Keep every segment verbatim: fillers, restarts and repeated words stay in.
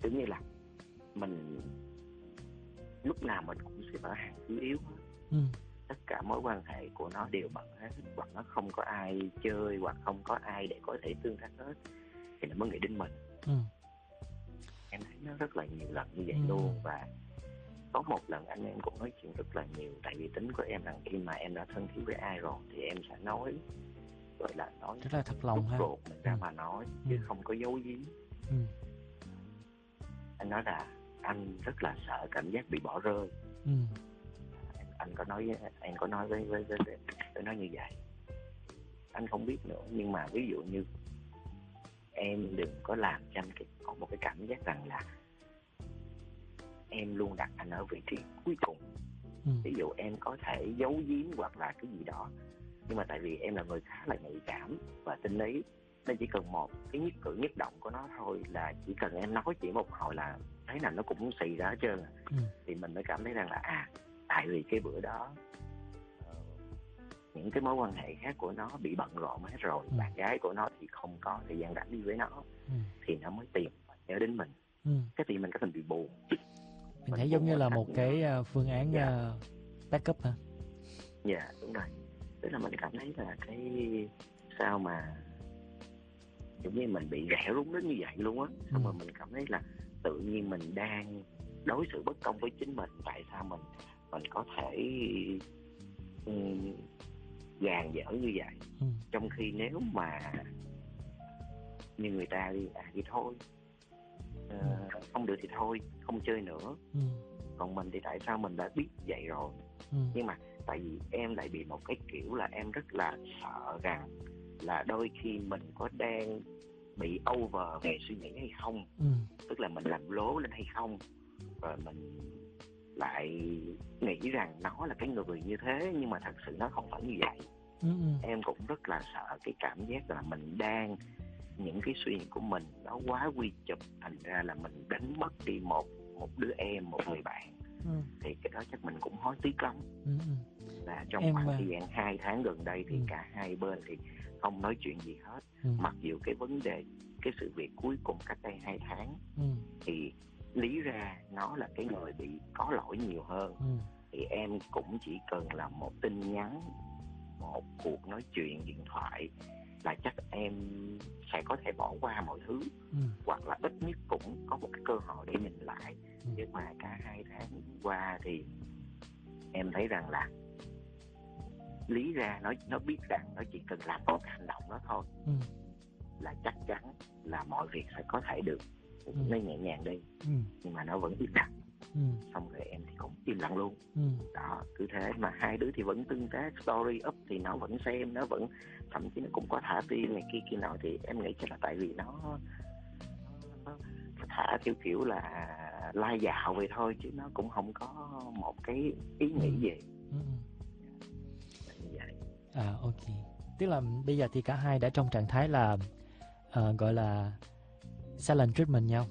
giống như là mình lúc nào mình cũng sẽ ở hàng thứ yếu. Ừ. Tất cả mối quan hệ của nó đều bận hết, hoặc nó không có ai chơi, hoặc không có ai để có thể tương tác hết, thì nó mới nghĩ đến mình. Ừ. Em thấy nó rất là nhiều lần như vậy Ừ. luôn. Và có một lần anh em cũng nói chuyện rất là nhiều. Tại vì tính của em là khi mà em đã thân thiết với ai rồi thì em sẽ nói, gọi là nói Rất là thật lòng ha. ruột mình ra Ừ. mà nói, chứ Ừ. không có giấu giếm. Ừ. Anh nói là anh rất là sợ cảm giác bị bỏ rơi. Ừ. Anh, anh có nói em có nói với với với, với, với nó như vậy. Anh không biết nữa, nhưng mà ví dụ như em đừng có làm cho anh có một cái cảm giác rằng là em luôn đặt anh ở vị trí cuối cùng. Ừ. Ví dụ em có thể giấu giếm hoặc là cái gì đó, nhưng mà tại vì em là người khá là nhạy cảm và tinh ý, nên chỉ cần một cái nhất cử nhất động của nó thôi, là chỉ cần em nói chỉ một hồi là thấy nào nó cũng xì ra hết trơn. Ừ. Thì mình mới cảm thấy rằng là à, tại vì cái bữa đó những cái mối quan hệ khác của nó bị bận rộn hết rồi, ừ. bạn gái của nó thì không còn thời gian rảnh đi với nó, ừ. thì nó mới tìm và nhớ đến mình. ừ. Cái thì mình có mình bị buồn. Mình thấy giống như là một cái uh, phương án dạ. uh, backup hả? Dạ đúng rồi. Tức là mình cảm thấy là cái sao mà giống như mình bị ghẹo đúng đến như vậy luôn á. Xong ừ. rồi mình cảm thấy là tự nhiên mình đang đối xử bất công với chính mình. Tại sao mình mình có thể um, gàn dở như vậy? ừ. Trong khi nếu mà như người ta đi à thì thôi, uh, ừ. không được thì thôi, không chơi nữa. ừ. Còn mình thì tại sao mình đã biết vậy rồi? ừ. Nhưng mà tại vì em lại bị một cái kiểu là em rất là sợ rằng là đôi khi mình có đang bị over về suy nghĩ hay không. ừ. Tức là mình làm lố lên hay không, rồi mình lại nghĩ rằng nó là cái người như thế, nhưng mà thật sự nó không phải như vậy. ừ. ừ. Em cũng rất là sợ cái cảm giác là mình đang, những cái suy nghĩ của mình nó quá quy chụp, thành ra là mình đánh mất đi một một đứa em, một người bạn. ừ. Thì cái đó chắc mình cũng hối tiếc lắm. ừ. ừ. Là trong Em khoảng mà- thời gian hai tháng gần đây thì ừ. cả hai bên thì không nói chuyện gì hết. ừ. Mặc dù cái vấn đề, cái sự việc cuối cùng cách đây hai tháng ừ. thì lý ra nó là cái người bị có lỗi nhiều hơn. ừ. Thì em cũng chỉ cần là một tin nhắn, một cuộc nói chuyện điện thoại là chắc em sẽ có thể bỏ qua mọi thứ. ừ. Hoặc là ít nhất cũng có một cái cơ hội để nhìn lại. ừ. Nhưng mà cả hai tháng qua thì em thấy rằng là lý ra nó nó biết rằng nó chỉ cần làm một cái hành động đó thôi ừ. là chắc chắn là mọi việc sẽ có thể được ừ. nó nhẹ nhàng đi. ừ. Nhưng mà nó vẫn im lặng. ừ. Xong rồi em thì cũng im lặng luôn. ừ. Đó, cứ thế mà hai đứa thì vẫn tương tác, story up thì nó vẫn xem, nó vẫn thậm chí nó cũng có thả tim này kia kia nọ. Thì em nghĩ chắc là tại vì nó, nó, nó thả theo kiểu là lai dạo vậy thôi, chứ nó cũng không có một cái ý nghĩ ừ. gì. ừ. Là như vậy. À ok. Tức là bây giờ thì cả hai đã trong trạng thái là uh, gọi là silent treatment nhau.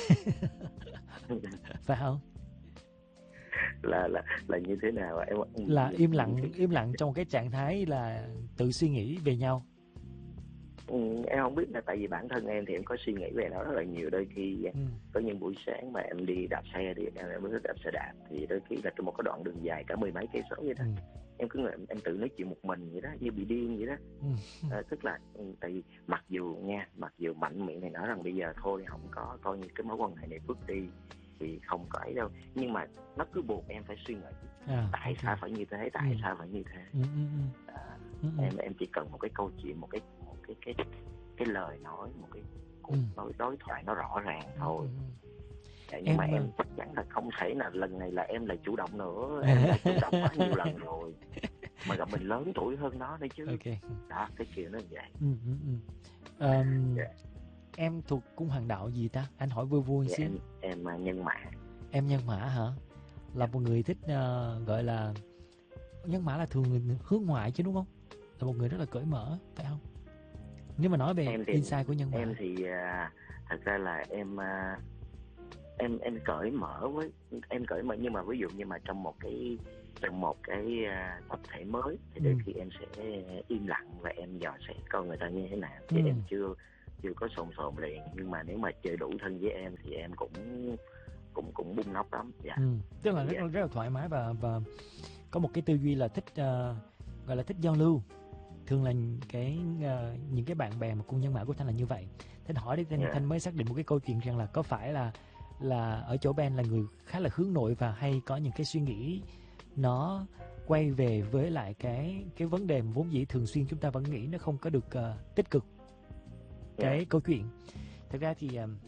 Phải không? là là là như thế nào em? Là im những lặng cái... im lặng trong cái trạng thái là tự suy nghĩ về nhau. Ừ, em không biết là tại vì bản thân em thì em có suy nghĩ về nó rất là nhiều. Đôi khi ừ. có những buổi sáng mà em đi đạp xe thì em, em thích đạp xe đạp, thì đôi khi là trong một cái đoạn đường dài cả mười mấy cây số vậy đó, ừ. em cứ em, em tự nói chuyện một mình vậy đó, như bị điên vậy đó. ừ. À, tức là tại vì mặc dù nha, mặc dù mạnh miệng này nói rằng bây giờ thôi không có coi như cái mối quan hệ này bước đi thì không có ấy đâu, nhưng mà nó cứ buộc em phải suy nghĩ À, tại okay. sao phải như thế, tại ừ. sao phải như thế. ừ. ừ. ừ. À, ừ. em em chỉ cần một cái câu chuyện, một cái một cái cái cái lời nói, một cái cuộc ừ. nói đối thoại nó rõ ràng thôi. ừ. ừ. Dạ, nhưng Em mà em chắc chắn là không thể nào lần này là em lại chủ động nữa. Ừ. Em đã chủ động quá nhiều lần rồi, mà gặp mình lớn tuổi hơn nó đấy chứ. Ok. Đó, cái kiểu nó như vậy. ừ. ừ. ừ. Um, Dạ. Em thuộc cung hoàng đạo gì ta? Anh hỏi vui vui Dạ, xíu. em em à, nhân mã. Em nhân mã hả? Là một người thích uh, gọi là nhân mã là thường người hướng ngoại chứ đúng không? Là một người rất là cởi mở, phải không? Nếu mà nói về Em thì insight của nhân mã. em thì à, thật ra là em à, em em cởi mở với em cởi mở nhưng mà ví dụ như mà trong một cái trong một cái uh, tập thể mới thì đôi ừ. khi em sẽ im lặng và em dò xét coi người ta như thế nào, chứ ừ. em chưa chưa có sồn sồn liền, nhưng mà nếu mà chơi đủ thân với em thì em cũng cũng cũng bung nóc lắm. Dạ. Ừ. Tức là rất, Dạ. rất là thoải mái và và có một cái tư duy là thích uh, gọi là thích giao lưu. Thường là cái uh, những cái bạn bè mà cùng nhân mã của Thanh là như vậy. Thanh hỏi đi Thanh, Yeah. Thanh mới xác định một cái câu chuyện rằng là có phải là là ở chỗ Ben là người khá là hướng nội và hay có những cái suy nghĩ nó quay về với lại cái cái vấn đề mà vốn dĩ thường xuyên chúng ta vẫn nghĩ nó không có được uh, tích cực. Cái Yeah. câu chuyện thật ra thì uh,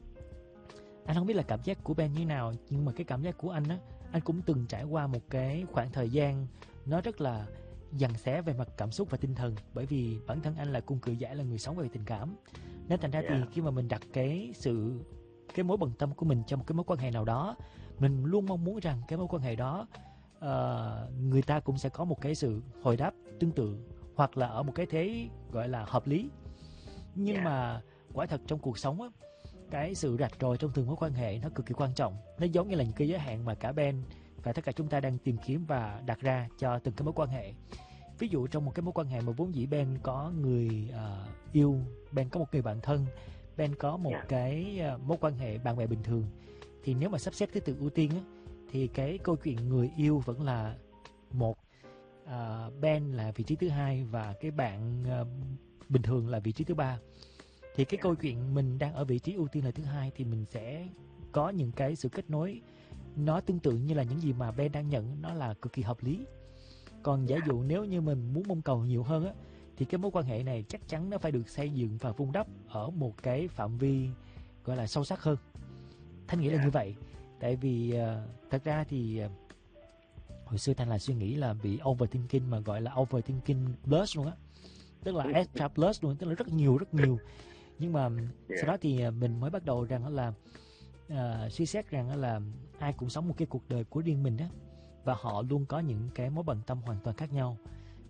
anh không biết là cảm giác của Ben như thế nào, nhưng mà cái cảm giác của anh á, anh cũng từng trải qua một cái khoảng thời gian nó rất là giằng xé về mặt cảm xúc và tinh thần, bởi vì bản thân anh là cung cự giải, là người sống về tình cảm, nên thành ra Yeah. thì khi mà mình đặt cái sự cái mối bận tâm của mình cho một cái mối quan hệ nào đó, mình luôn mong muốn rằng cái mối quan hệ đó uh, người ta cũng sẽ có một cái sự hồi đáp tương tự, hoặc là ở một cái thế gọi là hợp lý. Nhưng Yeah. mà quả thật trong cuộc sống á, cái sự rạch ròi trong từng mối quan hệ nó cực kỳ quan trọng. Nó giống như là những cái giới hạn mà cả Ben và tất cả chúng ta đang tìm kiếm và đặt ra cho từng cái mối quan hệ. Ví dụ trong một cái mối quan hệ mà vốn dĩ Ben có người uh, yêu, Ben có một người bạn thân, Ben có một Yeah. cái uh, mối quan hệ bạn bè bình thường, thì nếu mà sắp xếp thứ tự ưu tiên á, thì cái câu chuyện người yêu vẫn là một, uh, Ben là vị trí thứ hai và cái bạn uh, bình thường là vị trí thứ ba. Thì cái câu chuyện mình đang ở vị trí ưu tiên là thứ hai thì mình sẽ có những cái sự kết nối nó tương tự như là những gì mà Ben đang nhận, nó là cực kỳ hợp lý. Còn giả dụ nếu như mình muốn mong cầu nhiều hơn á, thì cái mối quan hệ này chắc chắn nó phải được xây dựng và vun đắp ở một cái phạm vi gọi là sâu sắc hơn. Thanh nghĩ là như vậy. Tại vì uh, thật ra thì uh, hồi xưa Thanh là suy nghĩ là bị overthinking, mà gọi là overthinking plus luôn á, tức là extra plus luôn, tức là rất nhiều rất nhiều. Nhưng mà yeah. sau đó thì mình mới bắt đầu rằng là uh, suy xét rằng là ai cũng sống một cái cuộc đời của riêng mình á, và họ luôn có những cái mối bận tâm hoàn toàn khác nhau,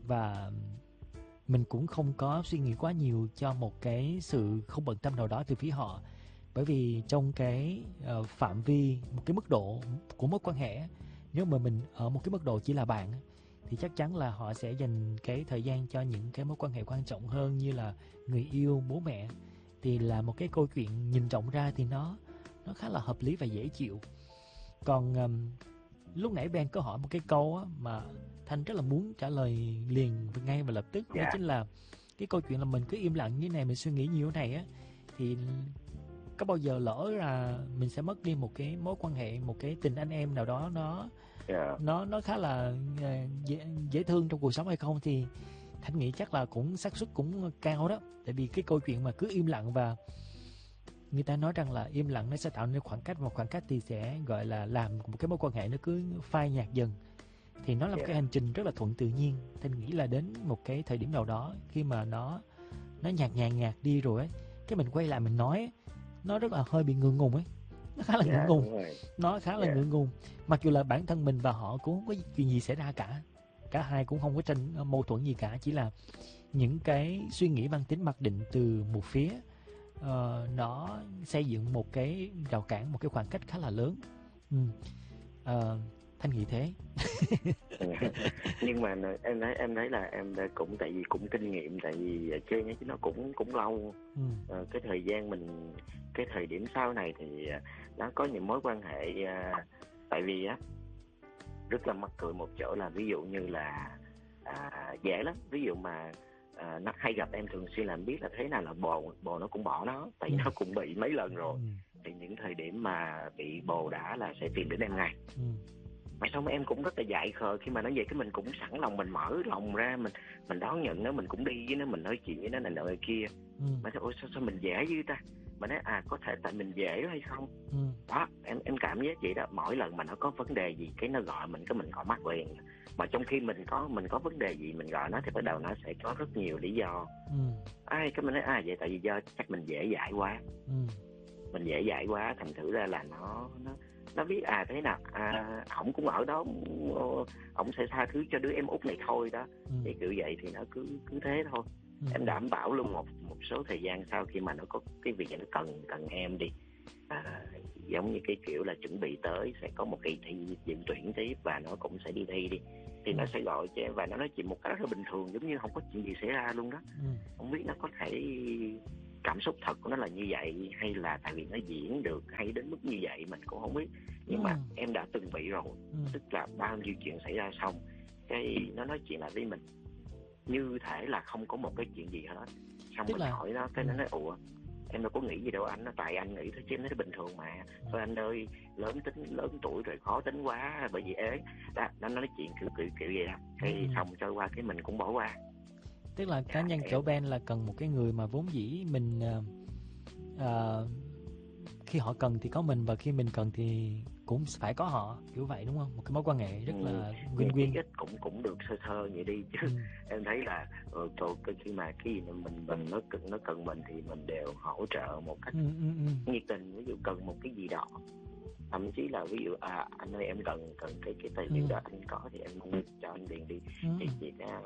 và mình cũng không có suy nghĩ quá nhiều cho một cái sự không bận tâm nào đó từ phía họ. Bởi vì trong cái uh, phạm vi, một cái mức độ của mối quan hệ, nếu mà mình ở một cái mức độ chỉ là bạn, thì chắc chắn là họ sẽ dành cái thời gian cho những cái mối quan hệ quan trọng hơn, như là người yêu, bố mẹ. Thì là một cái câu chuyện nhìn rộng ra thì nó nó khá là hợp lý và dễ chịu. Còn um, lúc nãy Ben có hỏi một cái câu á, mà Thanh rất là muốn trả lời liền ngay và lập tức. Yeah. Đó chính là cái câu chuyện là mình cứ im lặng như này, mình suy nghĩ nhiều này á, thì có bao giờ lỡ là mình sẽ mất đi một cái mối quan hệ, một cái tình anh em nào đó nó yeah. nó nó khá là dễ, dễ thương trong cuộc sống hay không? Thì Thanh nghĩ chắc là cũng xác suất cũng cao đó. Tại vì cái câu chuyện mà cứ im lặng, và người ta nói rằng là im lặng nó sẽ tạo nên khoảng cách, và khoảng cách thì sẽ gọi là làm một cái mối quan hệ nó cứ phai nhạt dần. Thì nó là một yeah. cái hành trình rất là thuận tự nhiên. Thanh nghĩ là đến một cái thời điểm nào đó, khi mà nó nó nhạt nhạt nhạt đi rồi ấy, cái mình quay lại mình nói ấy, nó rất là hơi bị ngượng ngùng ấy, nó khá là yeah, ngượng ngùng, nó khá là yeah. ngượng ngùng. Mặc dù là bản thân mình và họ cũng không có chuyện gì xảy ra cả, cả hai cũng không có tranh mâu thuẫn gì cả, chỉ là những cái suy nghĩ mang tính mặc định từ một phía, uh, nó xây dựng một cái rào cản, một cái khoảng cách khá là lớn. ừ. uh, Thanh nghĩ thế. Nhưng mà em thấy em thấy là em đã cũng tại vì cũng kinh nghiệm, tại vì chơi ấy, nó cũng cũng lâu. ừ. ờ, cái thời gian mình, cái thời điểm sau này thì nó có những mối quan hệ, uh, tại vì á rất là mắc cười một chỗ là ví dụ như là à, dễ lắm, ví dụ mà à, nó hay gặp em thường xuyên làm biết là thế nào là bồ bồ nó cũng bỏ nó, tại vì ừ. nó cũng bị mấy lần rồi. ừ. Thì những thời điểm mà bị bồ đã là sẽ tìm đến em ngay. ừ. Mà xong em cũng rất là dại khờ, khi mà nó về cái mình cũng sẵn lòng, mình mở lòng ra, mình mình đón nhận nó, mình cũng đi với nó, mình nói chuyện với nó này nọ kia. ừ. Mà sao, sao sao mình dễ dữ ta? Mà nói à có thể tại mình dễ hay không? ừ. Đó, em em cảm giác vậy đó. Mỗi lần mà nó có vấn đề gì cái nó gọi mình, cái mình gọi mắt liền. Mà trong khi mình có mình có vấn đề gì mình gọi nó thì bắt đầu nó sẽ có rất nhiều lý do. ừ. Ai cái mình nói à vậy tại vì do chắc mình dễ dãi quá. ừ. Mình dễ dãi quá, thành thử ra là nó nó nó biết à thế nào à ổng cũng ở đó, ổng sẽ tha thứ cho đứa em út này thôi đó. ừ. Thì kiểu vậy thì nó cứ cứ thế thôi. ừ. Em đảm bảo luôn một một số thời gian sau khi mà nó có cái việc nó cần cần em đi, à, giống như cái kiểu là chuẩn bị tới sẽ có một kỳ thi dự tuyển tiếp và nó cũng sẽ đi thi đi, thì ừ. nó sẽ gọi cho em và nó nói chuyện một cách rất là bình thường, giống như không có chuyện gì xảy ra luôn đó. ừ. Không biết nó có thể cảm xúc thật của nó là như vậy, hay là tại vì nó diễn được hay đến mức như vậy mình cũng không biết. Nhưng ừ. mà em đã từng bị rồi, ừ. tức là bao nhiêu chuyện xảy ra xong cái nó nói chuyện lại với mình như thể là không có một cái chuyện gì hết. Xong Tức mình là hỏi nó, cái ừ. nó nói ủa em đâu có nghĩ gì đâu anh, nó tại anh nghĩ thôi chứ em thấy bình thường mà. Thôi anh ơi, lớn tính lớn tuổi rồi khó tính quá bởi vì ế đó, nó nói chuyện kiểu kiểu kiểu vậy đó. Cái ừ. xong trôi qua cái mình cũng bỏ qua. Tức là cá Dạ, nhân em chỗ Ben là cần một cái người mà vốn dĩ mình uh, uh, khi họ cần thì có mình, và khi mình cần thì cũng phải có họ, kiểu vậy đúng không? Một cái mối quan hệ rất ừ, là ít win-win. ít cũng cũng được sơ sơ vậy đi chứ. ừ. Em thấy là ừ, rồi khi mà cái gì mà mình mình nó cần nó cần mình thì mình đều hỗ trợ một cách Ừ, ừ, ừ. nhiệt tình. Ví dụ cần một cái gì đó, thậm chí là ví dụ à anh ơi em cần cần cái cái tài liệu ừ. đó anh có thì em mua cho anh liền đi. ừ. Thì chỉ có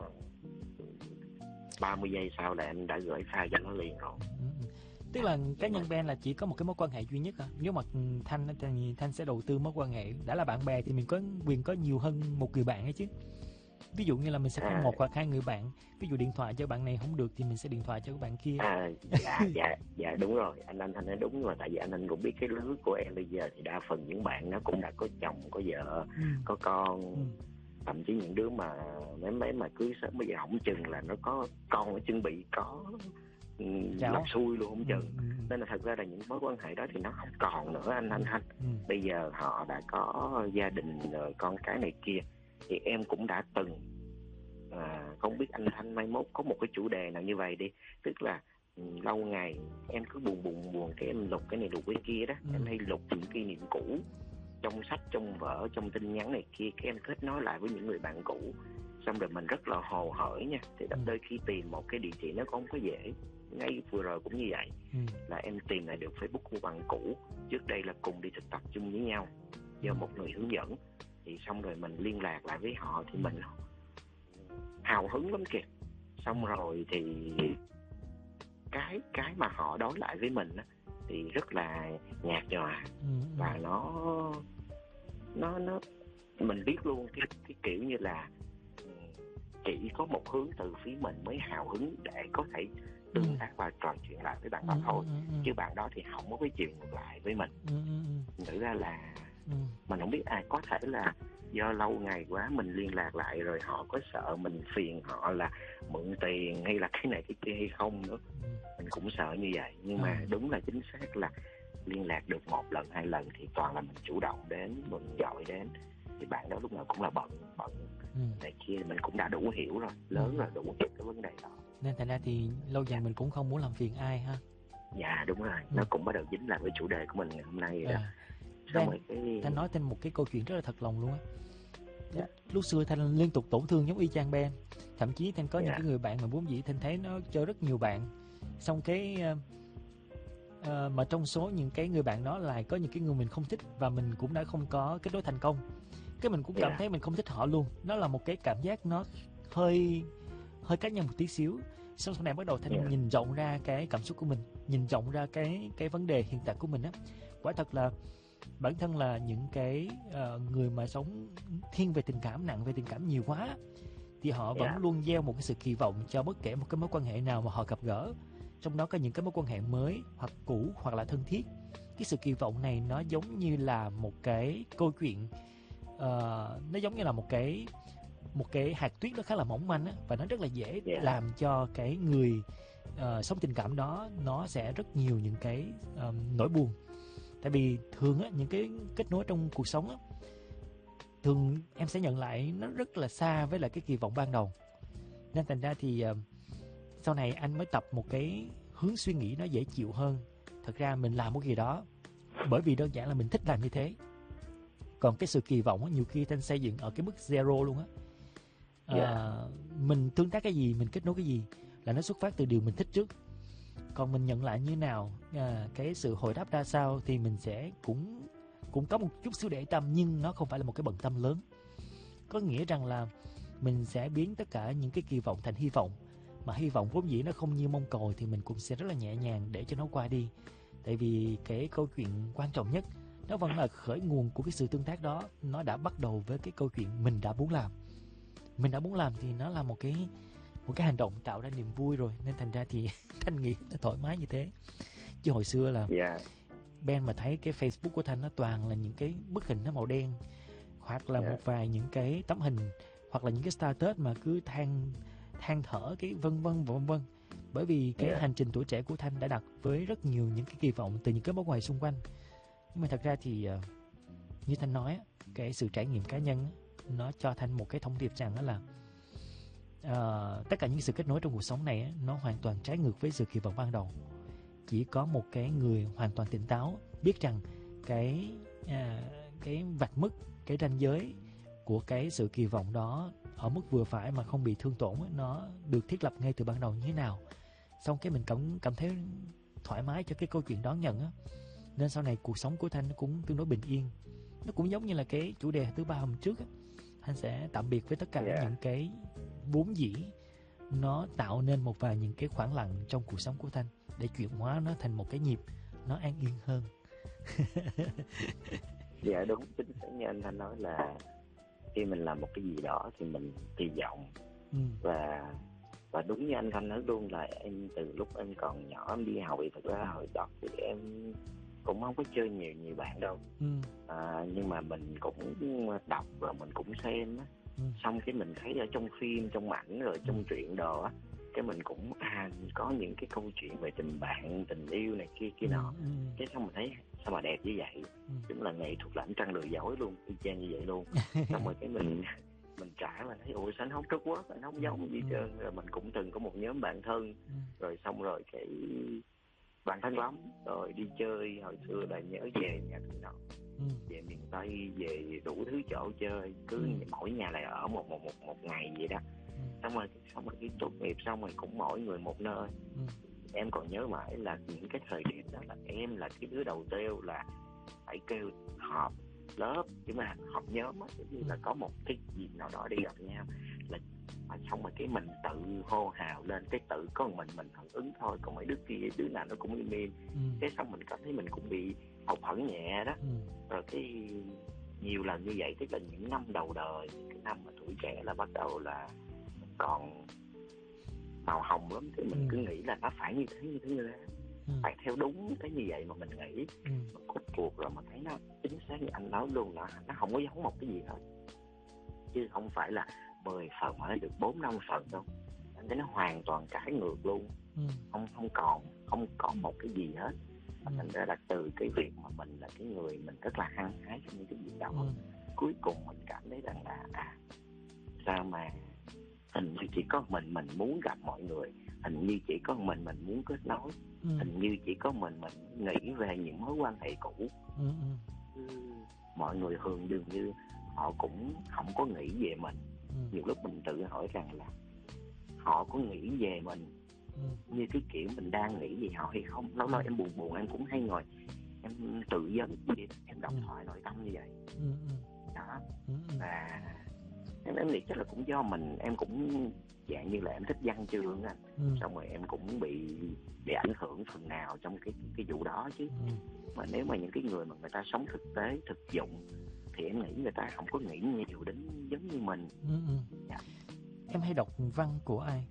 ba mươi giây sau là em đã gửi file cho nó liền rồi. ừ. Tức là cá nhân Ben là chỉ có một cái mối quan hệ duy nhất à? Nếu mà Thanh thì Thanh sẽ đầu tư mối quan hệ, đã là bạn bè thì mình có quyền có nhiều hơn một người bạn ấy chứ. Ví dụ như là mình sẽ có à, một hoặc hai người bạn. Ví dụ điện thoại cho bạn này không được thì mình sẽ điện thoại cho bạn kia. à dạ dạ dạ đúng rồi, anh anh anh nói đúng. Mà tại vì anh anh cũng biết cái lứa của em bây giờ thì đa phần những bạn nó cũng đã có chồng có vợ ừ. có con. ừ. Thậm chí những đứa mà mấy mấy mà cưới sớm bây giờ không chừng là nó có con ở chuẩn bị có Cháu. làm xui luôn không chừng. ừ. ừ. Nên là thật ra là những mối quan hệ đó thì nó không còn nữa anh anh anh ừ. Bây giờ họ đã có gia đình rồi con cái này kia. Thì em cũng đã từng à, không biết anh Thanh mai mốt có một cái chủ đề nào như vậy đi, tức là ừ, lâu ngày em cứ buồn buồn buồn cái em lục cái này lục cái kia đó. ừ. Em hay lục những kỷ niệm cũ trong sách, trong vở, trong tin nhắn này kia, cái em kết nối lại với những người bạn cũ. Xong rồi mình rất là hồ hởi nha. Thì ừ. đôi khi tìm một cái địa chỉ nó cũng không có dễ. Ngay vừa rồi cũng như vậy, ừ. là em tìm lại được Facebook của bạn cũ trước đây là cùng đi thực tập chung với nhau do một người hướng dẫn. Thì xong rồi mình liên lạc lại với họ thì mình hào hứng lắm kìa. Xong rồi thì cái cái mà họ đối lại với mình á, thì rất là nhạt nhòa. ừ. Và nó nó nó mình biết luôn cái cái kiểu như là chỉ có một hướng từ phía mình mới hào hứng để có thể tương tác và trò chuyện lại với bạn đó ừ. thôi. ừ. ừ. Chứ bạn đó thì không có cái chuyện ngược lại với mình. ừ. ừ. Thực ra là ừ. mình không biết ai, có thể là do lâu ngày quá mình liên lạc lại rồi họ có sợ mình phiền họ là mượn tiền hay là cái này cái kia hay không nữa. ừ. Mình cũng sợ như vậy. Nhưng ừ. mà đúng là chính xác là liên lạc được một lần hai lần thì toàn là mình chủ động đến, mình gọi đến. Thì bạn đó lúc nào cũng là bận bận ừ. này kia, mình cũng đã đủ hiểu rồi, lớn ừ. rồi, đủ hiểu cái vấn đề đó. Nên thành ra thì lâu dần mình cũng không muốn làm phiền ai ha. Dạ đúng rồi, ừ. nó cũng bắt đầu dính lại với chủ đề của mình ngày hôm nay vậy đó. à. Xong Ben, rồi cái Thanh nói thêm một cái câu chuyện rất là thật lòng luôn á. dạ. Lúc, lúc xưa Thanh liên tục tổn thương giống y chang Ben. Thậm chí Thanh có dạ. những cái người bạn mà vốn dĩ Thanh thấy nó chơi rất nhiều bạn. Xong cái uh, uh, mà trong số những cái người bạn đó lại có những cái người mình không thích, và mình cũng đã không có kết nối thành công. Cái mình cũng cảm dạ. thấy mình không thích họ luôn. Nó là một cái cảm giác nó hơi hơi cá nhân một tí xíu. Xong sau này bắt đầu Thanh dạ. nhìn rộng ra cái cảm xúc của mình, nhìn rộng ra cái cái vấn đề hiện tại của mình á. Quả thật là bản thân là những cái uh, người mà sống thiên về tình cảm, nặng về tình cảm nhiều quá, thì họ vẫn dạ. luôn gieo một cái sự kỳ vọng cho bất kể một cái mối quan hệ nào mà họ gặp gỡ. Trong đó có những cái mối quan hệ mới hoặc cũ hoặc là thân thiết. Cái sự kỳ vọng này nó giống như là một cái câu chuyện, uh, nó giống như là một cái một cái hạt tuyết nó khá là mỏng manh á, và nó rất là dễ yeah. làm cho cái người uh, sống tình cảm đó nó sẽ rất nhiều những cái um, nỗi buồn. Tại vì thường á, những cái kết nối trong cuộc sống á, thường em sẽ nhận lại nó rất là xa với lại cái kỳ vọng ban đầu. Nên thành ra thì uh, sau này anh mới tập một cái hướng suy nghĩ nó dễ chịu hơn. Thật ra mình làm một gì đó bởi vì đơn giản là mình thích làm như thế. Còn cái sự kỳ vọng á, nhiều khi Thanh xây dựng ở cái mức zero luôn á. À, yeah. Mình tương tác cái gì, mình kết nối cái gì là nó xuất phát từ điều mình thích trước. Còn mình nhận lại như nào, à, cái sự hồi đáp ra sao thì mình sẽ cũng cũng có một chút xíu để tâm, nhưng nó không phải là một cái bận tâm lớn. Có nghĩa rằng là mình sẽ biến tất cả những cái kỳ vọng thành hy vọng, mà hy vọng vốn dĩ nó không như mong cầu thì mình cũng sẽ rất là nhẹ nhàng để cho nó qua đi. Tại vì cái câu chuyện quan trọng nhất nó vẫn là khởi nguồn của cái sự tương tác đó. Nó đã bắt đầu với cái câu chuyện mình đã muốn làm. Mình đã muốn làm thì nó là một cái một cái hành động tạo ra niềm vui rồi, nên thành ra thì Thanh nghĩ nó thoải mái như thế. Chứ hồi xưa là Dạ. Ben mà thấy cái Facebook của Thanh nó toàn là những cái bức hình nó màu đen, hoặc là Dạ. một vài những cái tấm hình, hoặc là những cái status mà cứ than than thở cái vân vân vân vân. Bởi vì cái Dạ. hành trình tuổi trẻ của Thanh đã đặt với rất nhiều những cái kỳ vọng từ những cái mối quan hệ xung quanh. Nhưng mà thật ra thì uh, như Thanh nói, cái sự trải nghiệm cá nhân nó cho Thanh một cái thông điệp rằng đó là uh, tất cả những sự kết nối trong cuộc sống này nó hoàn toàn trái ngược với sự kỳ vọng ban đầu. Chỉ có một cái người hoàn toàn tỉnh táo biết rằng cái à, cái vạch mức, cái ranh giới của cái sự kỳ vọng đó ở mức vừa phải mà không bị thương tổn, nó được thiết lập ngay từ ban đầu như thế nào. Xong cái mình cảm cảm thấy thoải mái cho cái câu chuyện đón nhận á. Nên sau này cuộc sống của Thanh nó cũng tương đối bình yên. Nó cũng giống như là cái chủ đề thứ ba hôm trước á, Thanh sẽ tạm biệt với tất cả Yeah. những cái vốn dĩ nó tạo nên một vài những cái khoảng lặng trong cuộc sống của Thanh, để chuyển hóa nó thành một cái nhịp nó an yên hơn. Dạ đúng, chính xác như anh Thanh nói là khi mình làm một cái gì đó thì mình kỳ vọng. ừ. và và đúng như anh Thanh nói luôn là em từ lúc em còn nhỏ em đi học thì thực ra hồi đó thì em cũng không có chơi nhiều nhiều bạn đâu. Ừ. À, nhưng mà mình cũng đọc và mình cũng xem á. Ừ. Xong cái mình thấy ở trong phim, trong ảnh rồi trong Ừ. truyện đồ á, cái mình cũng à có những cái câu chuyện về tình bạn, tình yêu này kia kia Ừ. nọ. Ừ. Cái xong mình thấy sao mà đẹp như vậy. Ừ. Đúng là nghệ thuật là ánh trăng lừa dối luôn, y chang như vậy luôn. Xong rồi cái mình mình trải và thấy ủa sao nó không trất quá, nó không giống gì hết trơn. Rồi mình cũng từng có một nhóm bạn thân, Ừ. rồi xong rồi cái bạn thân lắm, rồi đi chơi hồi xưa là nhớ về nhà tụi nó, Ừ. về miền Tây, về đủ thứ chỗ chơi, cứ Ừ. mỗi nhà lại ở một một một một ngày vậy đó. Ừ. Xong rồi xong rồi cái tốt nghiệp xong rồi cũng mỗi người một nơi. Ừ. Em còn nhớ mãi là những cái thời điểm đó là em là cái đứa đầu tiêu là phải kêu họp lớp, chứ mà họp nhóm á, giống như là có một cái gì nào đó đi gặp nhau là xong rồi cái mình tự hô hào lên, cái tự có mình mình hưởng ứng thôi, còn mấy đứa kia đứa nào nó cũng im im. Ừ. Cái xong mình cảm thấy mình cũng bị hụt hẫng nhẹ đó. Ừ. Rồi cái nhiều lần như vậy, tức là những năm đầu đời, cái năm mà tuổi trẻ là bắt đầu là còn màu hồng lắm, thì mình Ừ. cứ nghĩ là nó phải như thế như thế như thế, Ừ. phải theo đúng cái như vậy mà mình nghĩ. Ừ. Mà cốt cuộc rồi mà thấy nó chính xác như anh nói luôn, nó nó không có giống một cái gì hết, chứ không phải là mười phần mà nó được bốn năm phần đâu. Anh thấy nó hoàn toàn trái ngược luôn. Ừ. không không còn không có một cái gì hết. Mà Ừ. thành ra là từ cái việc mà mình là cái người mình rất là hăng hái trong những cái gì đó, Ừ. cuối cùng mình cảm thấy rằng là à sao mà hình như chỉ có mình mình muốn gặp mọi người, hình như chỉ có mình mình muốn kết nối, Ừ. hình như chỉ có mình mình nghĩ về những mối quan hệ cũ. Ừ. Ừ. Ừ, mọi người thường dường như họ cũng không có nghĩ về mình. Ừ. Nhiều lúc mình tự hỏi rằng là họ có nghĩ về mình Ừ. như cái kiểu mình đang nghĩ về họ hay không. Lâu lâu em buồn buồn em cũng hay ngồi em tự vấn vậy đó, em đọc Ừ. thoại nội tâm như vậy Ừ. Ừ. đó. Ừ. Ừ. Và em em nghĩ chắc là cũng do mình, em cũng dạng như là em thích văn chương anh. Ừ. Xong rồi em cũng bị bị ảnh hưởng phần nào trong cái cái vụ đó chứ. Ừ. Mà nếu mà những cái người mà người ta sống thực tế, thực dụng thì em nghĩ người ta không có nghĩ nhiều đến giống như mình. Ừ. Ừ. Dạ. Em hay đọc văn của ai?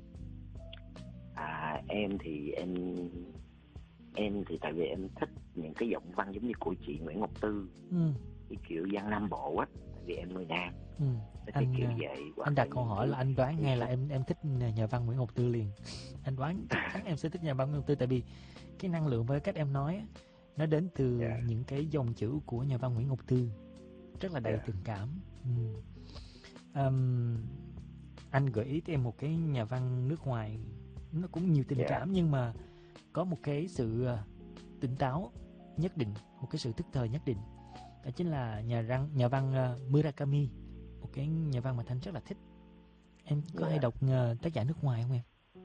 À, em thì em em thì tại vì em thích những cái giọng văn giống như của chị Nguyễn Ngọc Tư, Ừ. cái kiểu văn Nam Bộ á, tại vì em người Nam. Ừ. Cái Anh kiểu à, vậy. anh đặt câu hỏi là anh đoán ngay là sách. em em thích nhà văn Nguyễn Ngọc Tư liền. Anh đoán chắc chắn em sẽ thích nhà văn Nguyễn Ngọc Tư, tại vì cái năng lượng với cách em nói á, nó đến từ Yeah. những cái dòng chữ của nhà văn Nguyễn Ngọc Tư, rất là đầy Yeah. tình cảm. Ừ. Um, anh gợi ý cho em một cái nhà văn nước ngoài, nó cũng nhiều tình Yeah. cảm nhưng mà có một cái sự uh, tỉnh táo nhất định, một cái sự thức thời nhất định. Đó chính là nhà văn nhà văn uh, Murakami, một cái nhà văn mà Thanh rất là thích. Em có Yeah. hay đọc uh, tác giả nước ngoài không em?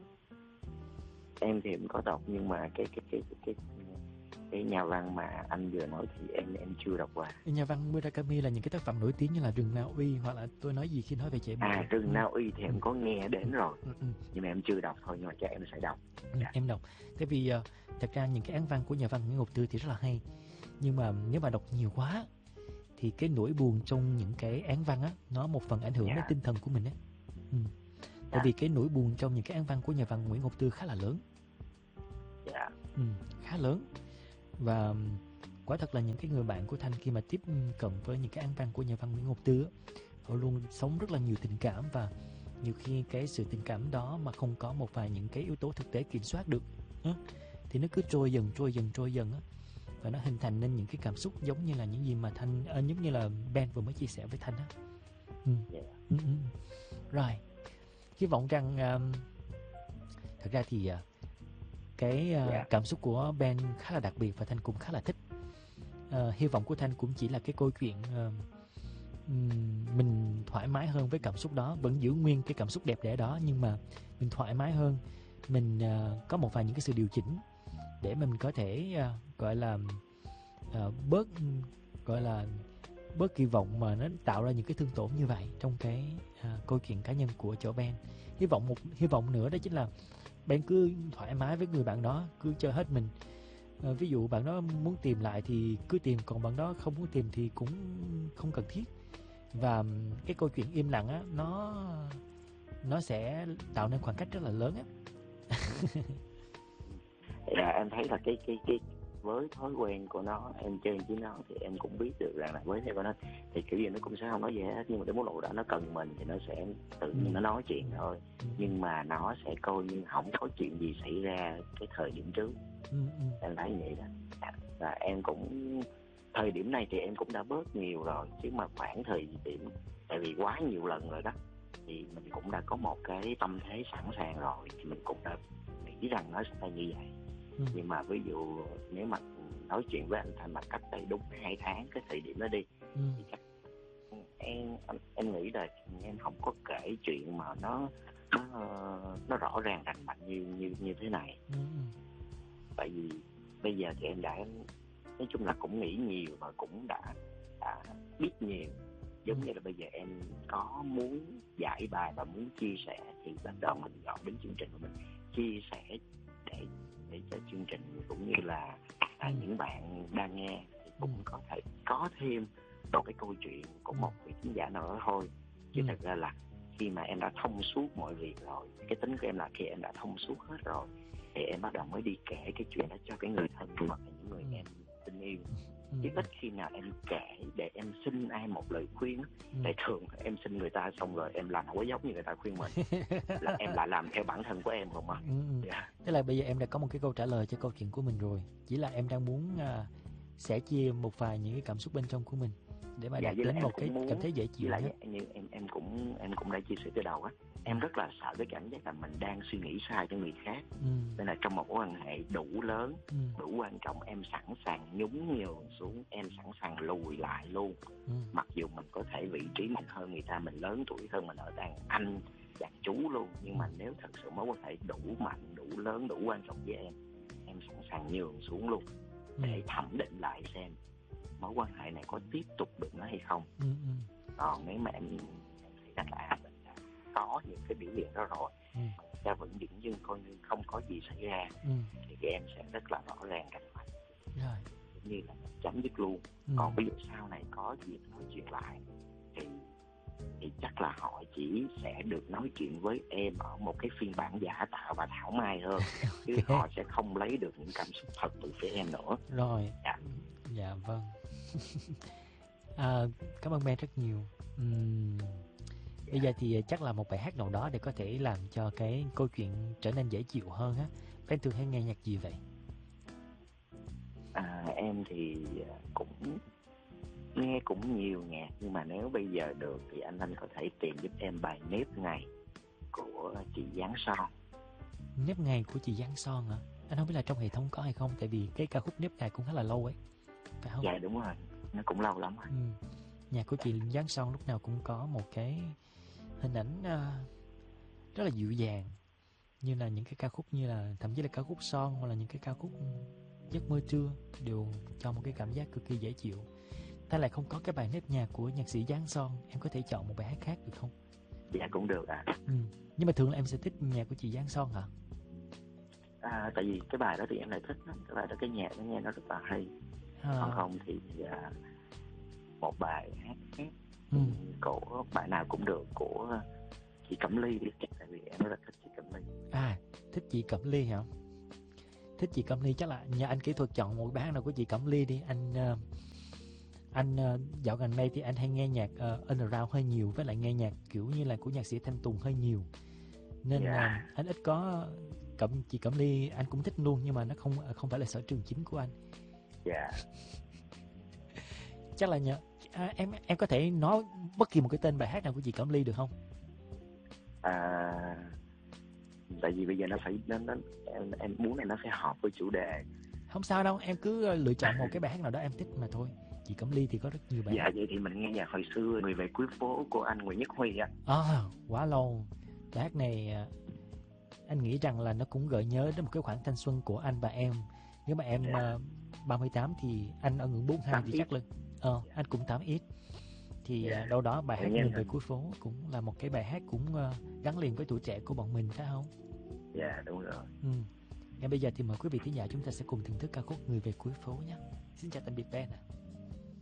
Em thì em có đọc, nhưng mà cái cái cái cái cái, cái nhà văn mà anh vừa nói thì em em chưa đọc qua. Nhà văn Murakami là những cái tác phẩm nổi tiếng như là Rừng Na Uy, hoặc là Tôi nói gì khi nói về chạy bộ. À, Rừng ừ. Na Uy thì em ừ. có nghe đến ừ. rồi. Ừ. Ừ. Nhưng mà em chưa đọc thôi, nhưng mà chắc em sẽ đọc. Ừ. Yeah. Em đọc. Tại vì uh, thật ra những cái án văn của nhà văn Nguyễn Ngọc Tư thì rất là hay, nhưng mà nếu mà đọc nhiều quá thì cái nỗi buồn trong những cái án văn á, nó một phần ảnh hưởng Yeah. đến tinh thần của mình á. Ừ. Tại vì cái nỗi buồn trong những cái án văn của nhà văn Nguyễn Ngọc Tư khá là lớn. Dạ. Ừ, khá lớn. Và quả thật là những cái người bạn của Thanh khi mà tiếp cận với những cái án văn của nhà văn Nguyễn Ngọc Tư, họ luôn sống rất là nhiều tình cảm, và nhiều khi cái sự tình cảm đó mà không có một vài những cái yếu tố thực tế kiểm soát được thì nó cứ trôi dần trôi dần trôi dần á, và nó hình thành nên những cái cảm xúc giống như là những gì mà Thanh à, giống như là Ben vừa mới chia sẻ với Thanh á. Ừ. Yeah. Ừ, ừ. Rồi, hy vọng rằng um, thật ra thì uh, cái uh, Yeah. cảm xúc của Ben khá là đặc biệt và Thanh cũng khá là thích. Uh, hy vọng của Thanh cũng chỉ là cái câu chuyện uh, mình thoải mái hơn với cảm xúc đó, vẫn giữ nguyên cái cảm xúc đẹp đẽ đó, nhưng mà mình thoải mái hơn, mình uh, có một vài những cái sự điều chỉnh để mình có thể uh, gọi là uh, bớt gọi là bớt kỳ vọng mà nó tạo ra những cái thương tổn như vậy trong cái uh, câu chuyện cá nhân của chỗ Ben. Hy vọng một hy vọng nữa đó chính là Ben cứ thoải mái với người bạn đó, cứ chơi hết mình. Uh, ví dụ bạn đó muốn tìm lại thì cứ tìm, còn bạn đó không muốn tìm thì cũng không cần thiết. Và cái câu chuyện im lặng á, nó nó sẽ tạo nên khoảng cách rất là lớn á. Dạ, em thấy là cái cái cái với thói quen của nó, em chơi với nó thì em cũng biết được rằng là với thói quen của nó thì kiểu gì nó cũng sẽ không nói gì hết, nhưng mà đến mức độ đó nó cần mình thì nó sẽ tự nhiên nó nói chuyện thôi, nhưng mà nó sẽ coi như không có chuyện gì xảy ra cái thời điểm trước. Em thấy vậy đó. Và em cũng thời điểm này thì em cũng đã bớt nhiều rồi, chứ mà khoảng thời điểm tại vì quá nhiều lần rồi đó thì mình cũng đã có một cái tâm thế sẵn sàng rồi, thì mình cũng đã nghĩ rằng nó sẽ là như vậy. Ừ. Nhưng mà ví dụ nếu mà nói chuyện với anh Thành mà cách đây đúng hai tháng cái thời điểm đó đi, ừ. thì chắc em em nghĩ là em không có kể chuyện mà nó nó nó rõ ràng rành mạch như như như thế này. Ừ. Tại vì bây giờ thì em đã nói chung là cũng nghĩ nhiều và cũng đã đã biết nhiều, giống ừ. như là bây giờ em có muốn giải bài và muốn chia sẻ thì bắt đầu mình gọi đến chương trình của mình chia sẻ để để cho chương trình cũng như là à, ừ. những bạn đang nghe thì cũng ừ. có thể có thêm một cái câu chuyện của một vị khán giả nào đó thôi, chứ ừ. thật ra là khi mà em đã thông suốt mọi việc rồi, cái tính của em là khi em đã thông suốt hết rồi thì em bắt đầu mới đi kể cái chuyện đó cho cái người thân hoặc là những người ừ. em tin yêu. Ừ. Chứ ít khi nào em kể để em xin ai một lời khuyên. Ừ. Tại thường em xin người ta xong rồi em làm không có giống như người ta khuyên mình là em lại làm theo bản thân của em không à. Ừ. Yeah. Tức là bây giờ em đã có một cái câu trả lời cho câu chuyện của mình rồi, chỉ là em đang muốn uh, sẻ chia một vài những cái cảm xúc bên trong của mình để mà dạ, đạt đến một cái muốn, cảm thấy dễ chịu nhất. Như em em cũng em cũng đã chia sẻ từ đầu á, em rất là sợ cái cảm giác là mình đang suy nghĩ sai cho người khác. Ừ. Nên là trong một mối quan hệ đủ lớn, ừ. đủ quan trọng, em sẵn sàng nhún nhường xuống, em sẵn sàng lùi lại luôn. Ừ. Mặc dù mình có thể vị trí mình hơn người ta, mình lớn tuổi hơn, mình ở đàn anh, đàn chú luôn, nhưng mà nếu thật sự mối quan hệ đủ mạnh, đủ lớn, đủ quan trọng với em, em sẵn sàng nhường xuống luôn để thẩm định lại xem mối quan hệ này có tiếp tục được nữa hay không. Ừ, ừ. Còn nếu mà em, em thấy rằng là mình đã có những cái biểu hiện đó rồi, ừ. mà người ta vẫn dửng dưng coi như không có gì xảy ra, ừ. thì các em sẽ rất là rõ ràng rành mạch, cũng như là chấm dứt luôn. Ừ. Còn ví dụ sau này có dịp nói chuyện lại thì thì chắc là họ chỉ sẽ được nói chuyện với em ở một cái phiên bản giả tạo và thảo mai hơn, chứ okay. họ sẽ không lấy được những cảm xúc thật từ phía em nữa. Rồi. Dạ, dạ vâng. à, cảm ơn Ben rất nhiều. Uhm, dạ. Bây giờ thì chắc là một bài hát nào đó để có thể làm cho cái câu chuyện trở nên dễ chịu hơn á. Ben thường hay nghe nhạc gì vậy? À, em thì cũng nghe cũng nhiều nhạc, nhưng mà nếu bây giờ được thì anh anh có thể tìm giúp em bài Nếp Ngày của chị Giáng Son. Nếp Ngày của chị Giáng Son hả? Anh không biết là trong hệ thống có hay không, tại vì cái ca khúc Nếp Ngày cũng khá là lâu ấy, phải không? Dạ đúng rồi, nó cũng lâu lắm rồi. Ừ. Nhạc của chị Giáng Son lúc nào cũng có một cái hình ảnh uh, rất là dịu dàng, như là những cái ca khúc như là thậm chí là ca khúc Son hoặc là những cái ca khúc Giấc Mơ Trưa đều cho một cái cảm giác cực kỳ dễ chịu. Ta lại không có cái bài Nếp Nhạc của nhạc sĩ Giáng Son, em có thể chọn một bài hát khác được không? Dạ cũng được ạ. À. Ừ. Nhưng mà thường là em sẽ thích nhạc của chị Giáng Son hả? À, tại vì cái bài đó thì em lại thích lắm, cái bài đó cái nhạc nó nghe nó rất là hay. À. Còn không thì à, một bài hát khác ừ. của bài nào cũng được của chị Cẩm Ly đi, tại vì em rất là thích chị Cẩm Ly. À, thích chị Cẩm Ly hả? Thích chị Cẩm Ly chắc là nhờ anh kỹ thuật chọn một bài hát nào của chị Cẩm Ly đi. Anh uh, anh uh, dạo gần đây thì anh hay nghe nhạc uh, underground hơi nhiều, với lại nghe nhạc kiểu như là của nhạc sĩ Thanh Tùng hơi nhiều, nên Dạ. uh, anh ít có Cẩm chị Cẩm Ly anh cũng thích luôn, nhưng mà nó không không phải là sở trường chính của anh. Dạ. Chắc là nhờ à, em em có thể nói bất kỳ một cái tên bài hát nào của chị Cẩm Ly được không? À, tại vì bây giờ nó phải nó, nó em, em muốn này nó phải hợp với chủ đề. Không sao đâu, em cứ uh, lựa chọn một cái bài hát nào đó em thích mà thôi. Chị Cẩm Ly thì có rất nhiều bài Dạ hát. vậy thì mình nghe nhạc hồi xưa, Người về cuối phố của anh Nguyễn Nhất Huy ạ. À, quá lâu. Bài hát này uh, anh nghĩ rằng là nó cũng gợi nhớ đến một cái khoảng thanh xuân của anh và em. Nếu mà em uh, ba mươi tám thì anh ở ngưỡng bốn mươi hai thì chắc là ờ uh, anh cũng tám x. Thì uh, đâu đó bài hát Người về cuối phố cũng là một cái bài hát cũng uh, gắn liền với tuổi trẻ của bọn mình, phải không? Dạ đúng rồi. Ừ. Ngay bây giờ thì mời quý vị thính giả chúng ta sẽ cùng thưởng thức ca khúc Người về cuối phố nhé. Xin chào tạm biệt Ben ạ.